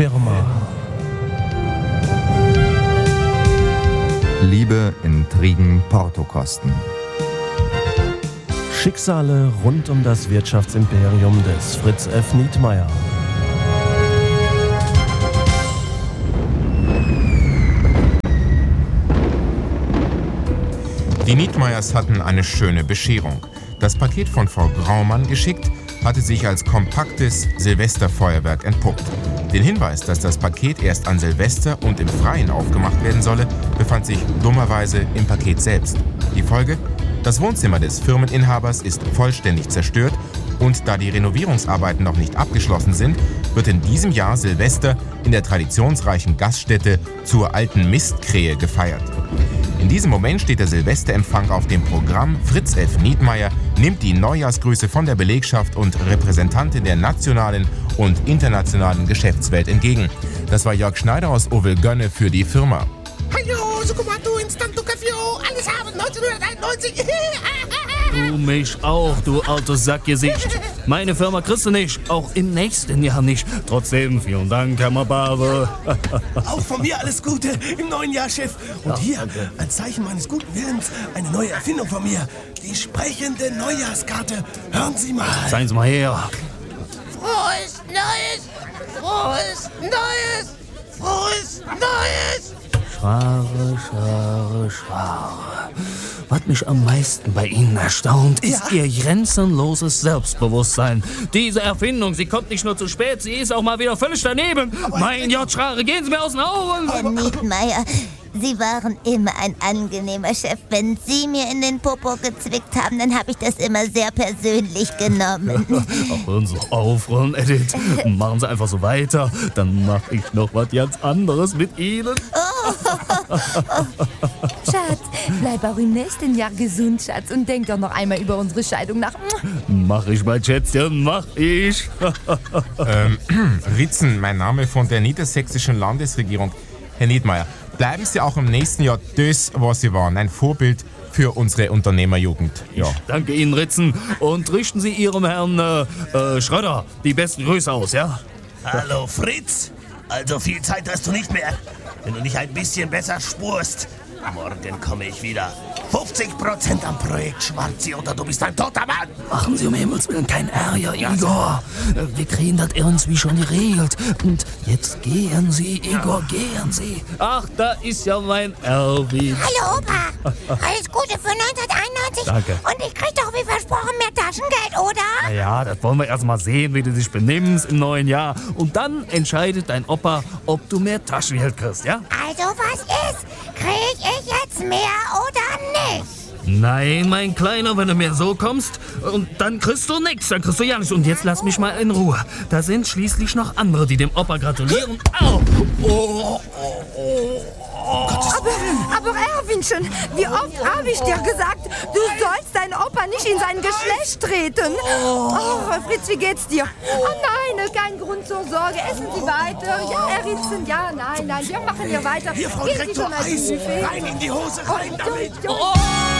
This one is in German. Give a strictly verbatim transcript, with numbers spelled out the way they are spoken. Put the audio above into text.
Firma. Liebe, Intrigen, Portokosten. Schicksale rund um das Wirtschaftsimperium des Fritz F. Nietmeyer. Die Nietmeyers hatten eine schöne Bescherung. Das Paket von Frau Graumann geschickt, hatte sich als kompaktes Silvesterfeuerwerk entpuppt. Den Hinweis, dass das Paket erst an Silvester und im Freien aufgemacht werden solle, befand sich dummerweise im Paket selbst. Die Folge? Das Wohnzimmer des Firmeninhabers ist vollständig zerstört und da die Renovierungsarbeiten noch nicht abgeschlossen sind, wird in diesem Jahr Silvester in der traditionsreichen Gaststätte zur Alten Mistkrähe gefeiert. In diesem Moment steht der Silvesterempfang auf dem Programm. Fritz F. Nietmeyer nimmt die Neujahrsgrüße von der Belegschaft und Repräsentantin der nationalen und internationalen Geschäftswelt entgegen. Das war Jörg Schneider aus Ovelgönne für die Firma. Hallo, Sukumato, Instanto Kaffeo, alles haben neunzehnhunderteinundneunzig. Du mich auch, du altes Sackgesicht. Meine Firma kriegst du nicht, auch im nächsten Jahr nicht. Trotzdem, vielen Dank, Herr Mababe. Auch von mir alles Gute im neuen Jahr, Chef. Und hier, ein Zeichen meines guten Willens, eine neue Erfindung von mir. Die sprechende Neujahrskarte. Hören Sie mal. Seien Sie mal her. Frohes Neues! Frohes Neues! Frohes Neues! Schware, schware, schware. Was mich am meisten bei Ihnen erstaunt, ist Ja. Ihr grenzenloses Selbstbewusstsein. Diese Erfindung, sie kommt nicht nur zu spät, sie ist auch mal wieder völlig daneben. Mein J. Schrare, gehen Sie mir aus den Augen! Herr Nietmeyer, Sie waren immer ein angenehmer Chef. Wenn Sie mir in den Popo gezwickt haben, dann habe ich das immer sehr persönlich genommen. Ach, hören Sie auf, Ron Edith. Machen Sie einfach so weiter, dann mache ich noch was ganz anderes mit Ihnen. Schatz, bleib auch im nächsten Jahr gesund, Schatz. Und denk doch noch einmal über unsere Scheidung nach. Mach ich, mein Schätzchen, mach ich. ähm, Ritzen, mein Name von der niedersächsischen Landesregierung. Herr Nietmeyer, bleiben Sie auch im nächsten Jahr das, was Sie waren. Ein Vorbild für unsere Unternehmerjugend. Ja. Danke Ihnen, Ritzen. Und richten Sie Ihrem Herrn äh, äh, Schröder die besten Grüße aus, ja? Hallo, Fritz. Also viel Zeit hast du nicht mehr. Wenn du nicht ein bisschen besser spurst. Morgen komme ich wieder. fünfzig Prozent am Projekt Schwarzi oder du bist ein toter Mann. Machen Sie um Himmels Willen kein Ärger, Igor. Wir kriegen das irgendwie schon geregelt. Und jetzt gehen Sie, Igor, gehen Sie. Ach, da ist ja mein Erwin. Hallo Opa, alles Gute für neunzehnhunderteinundneunzig. Danke. Und ich krieg doch wie versprochen mehr Taschengeld, oder? Naja, das wollen wir erst mal sehen, wie du dich benimmst im neuen Jahr. Und dann entscheidet dein Opa, ob du mehr Taschengeld kriegst, ja? Also was ist? Krieg ich jetzt mehr oder nicht? Nein, mein Kleiner, wenn du mir so kommst, und dann kriegst du nichts, dann kriegst du ja nichts. Und jetzt lass mich mal in Ruhe. Da sind schließlich noch andere, die dem Opa gratulieren. Au! Oh, oh, oh. Aber, aber Erwinchen, wie oft habe ich dir gesagt, du sollst deinen Opa nicht in sein Geschlecht treten? Oh, Fritz, wie geht's dir? Oh nein, kein Grund zur Sorge. Essen Sie weiter. Ja, Herr Ritzen, ja, nein, nein, wir machen hier weiter. Hier, Frau Gehen Sie Direktor, schon mal Eis. zum Buffet. Rein in die Hose, rein damit. Oh, Oh!